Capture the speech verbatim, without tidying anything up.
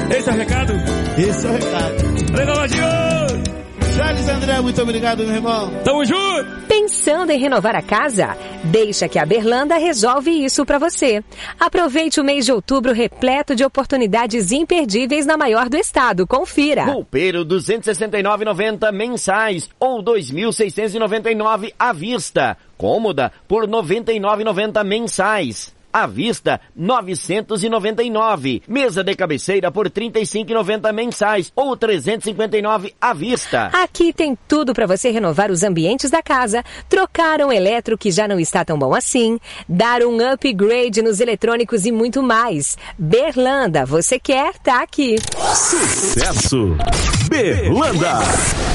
Esse é o recado? Esse é o recado. Legal, Batinho! Charles André, muito obrigado, meu irmão. Tamo junto! Pensando em renovar a casa? Deixa que a Berlanda resolve isso pra você. Aproveite o mês de outubro repleto de oportunidades imperdíveis na maior do estado. Confira. Roupeiro duzentos e sessenta e nove reais e noventa centavos mensais ou dois mil seiscentos e noventa e nove reais à vista. Cômoda por noventa e nove reais e noventa centavos mensais. À vista, novecentos e noventa e nove. Mesa de cabeceira por trinta e cinco reais e noventa centavos mensais ou trezentos e cinquenta e nove reais à vista. Aqui tem tudo para você renovar os ambientes da casa, trocar um eletro que já não está tão bom assim, dar um upgrade nos eletrônicos e muito mais. Berlanda, você quer? Tá aqui. Sucesso! Berlanda!